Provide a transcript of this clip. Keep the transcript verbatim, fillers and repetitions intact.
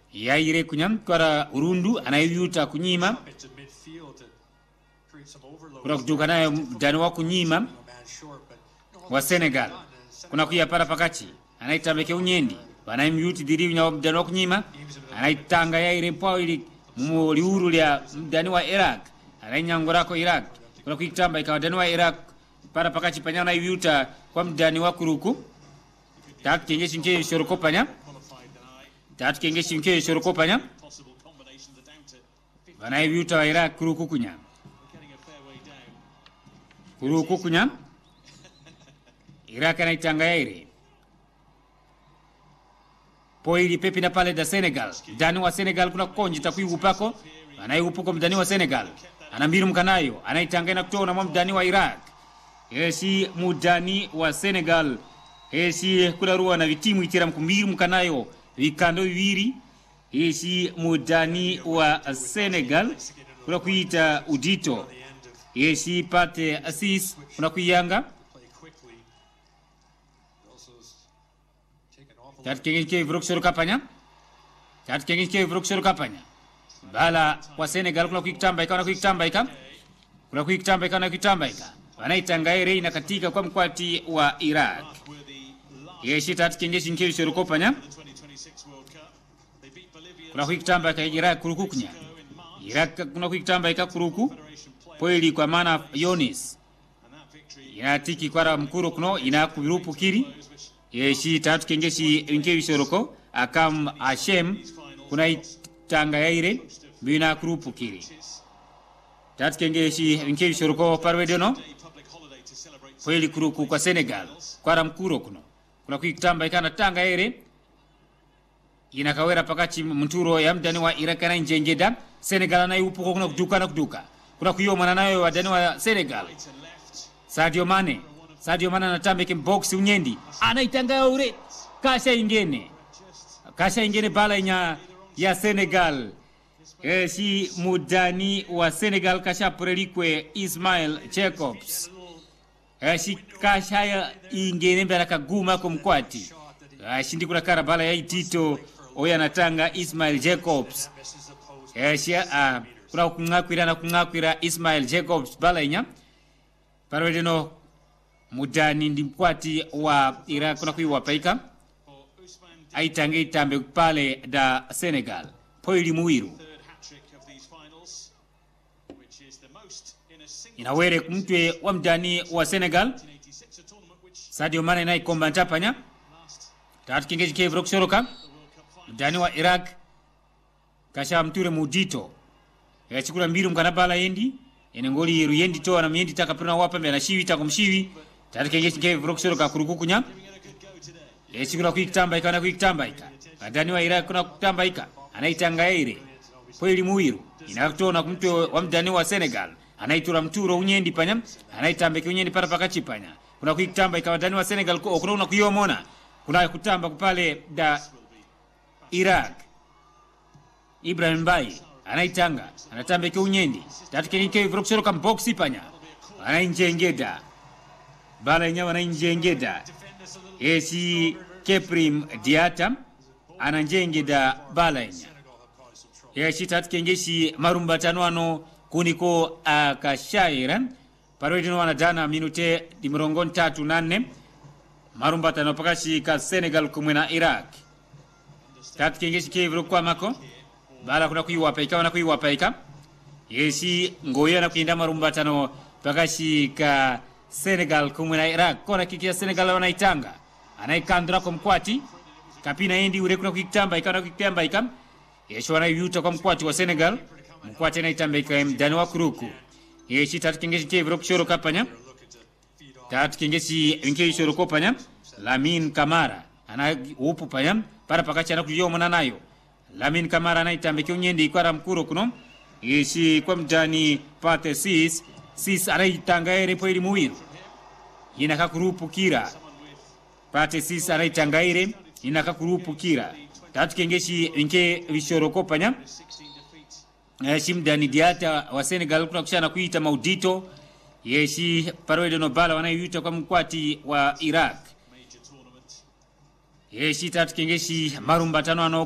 yaire kunyam kwara urundu anayuta kunyima kuna kujuka nayo mdani wa kunyima wa Senegal kuna kuya para pakati anaitambeke unyendi banayimyuti diri nya mdani wa kunyima anaitanga yaire mpao ili muri uru lya mdani wa Iraq anainyangorako Iraq kuna kuitamba ikawa mdani wa Iraq para pakati panyana yuta kwa mdani wa kuruku tatu kengeshi nke shorokopanya tatu kengeshi nke shorokopanya banayuta wa Iraq kuruku kunya kuruku kunya Iraq anaitanga yaire poili pepi na pale da Senegal mdani wa Senegal kuna konji takuigu pako anayupuko mdani wa Senegal anambiru mkanayo anaitanga na kutoa na mdani wa Iraq esi mudani wa Senegal esi kularua na vitimu itira mkumbiru mkanayo vikando viviri esi mudani wa Senegal kuna kuita udito esi pate Assis kuna kuyanga tat kengike vrokshoro kapanya tat kengike vrokshoro kapanya bala kwa Senegal kuna kuitamba ikana kuitamba ika kuna kuitamba ikana kuitamba ika wanaitanga ere ina katika kwa mkwati wa Iraq yeshi tat kengeshi nke shorokopanya kuna kuitamba ika Iraq kurukukunya Iraq kuna kuitamba ika kuruku poili kwa maana Yonis inatiki kwa mkuro kuno ina kubirupu kiri yeshi tatu kengeshi nke shoroko akam Hashem kuna itanga yaire bina kurupu kiri tatu kengeshi nke shoroko parwedono poili kuruku kwa Senegal kwa mkuro kuno kuna kuitamba ikana tanga yaire inakawera pakati mturo ya mdani wa Iraq na njengeda Senegal na yupuko kuna kuduka na kuduka kuna kuyoma nayo wadani wa Senegal Sadio Mane Sadio Mane anatambeke box unyendi anaitanga ure kasha ingene kasha ingene bala nya ya Senegal eh si mudani wa Senegal kasha prelikwe Ismail Jacobs eh si kasha ya ingene baraka guma kumkwati ashindi kuna kara bala ya itito oya natanga Ismail Jacobs eh si a kuna kungakwira na kungakwira Ismail Jacobs bala nya parwedeno mudani ndimkwati wa Iraq kuna kuiwa paika aitange itambe pale da Senegal poili muwiru inawere kumtwe wa mdani wa Senegal Sadio Mane na ikomba ntapanya tatu kingeji kevro kushoroka mdani wa Iraq kasha mture mudito ya chikula mbiru mkanabala yendi enengoli yeru yendi toa na myendi taka pruna wapa mbya na shiwi taka mshiwi tatu kengeshi kevro kushoroka kurukukunya ya chikula kuikitamba ika na kuikitamba ika mdani wa Iraq kuna kutamba ika anaitanga yaire poili muwiru inakutona kumtwe wa mdani wa Senegal anaitura mturo unyendi panya anaitambeke unyendi para pakachi panya kuna kuitamba ika mdani wa Senegal ko kuna kuyomona kuna kutamba kupale da Iraq Ibrahim Mbaye anaitanga anatambeke unyendi tatu kenike vrokshoro boxi panya anainjengeda bala nyawa anainjengeda esi Keprim Diata ananjengeda bala nya esi tatu kengeshi marumba tanwano kuniko akashaira parwedino wanadana minute di mrongon tatu nane marumba tano pakashi ka Senegal kumwena Iraq tatu kengeshi kevro kwa mako bala kuna kuiwa paika wana kuiwa paika yesi ngoya na kuinda marumba tano pakashi ka Senegal kumwena Iraq kona kikia Senegal wanaitanga anaikandra kwa mkwati kapina endi ure kuna kuitamba ikana kuitamba ikam yeshi wanayuta kwa mkwati wa Senegal mkwati anaitamba ikam mdani wa kuruku yeshi tatu kengeshi kevro kushoro kapanya tatu kengeshi inke shoro kopanya Lamine Camara ana upu panya para pakachi anakuyoma nayo Lamine Camara anaitamba kyonyendi ikwara mkuro kuno yeshi kwa mdani pate sis sis anaitanga ere poili muwiru inaka kurupu kira pate sis anaitanga ere inaka kurupu kira tatu kengeshi inke vishoro kopanya yeshi mdani Diata wa Senegal kuna kushana kuita maudito yeshi parwede no bala wanayuta kwa mkwati wa Iraq yeshi tatu kengeshi marumba tano ano